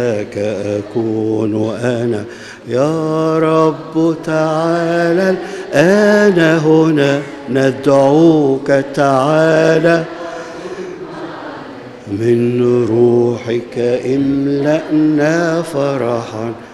لك أكون أنا يا رب. تعالى الآن هنا ندعوك، تعالى من روحك املأنا فرحا.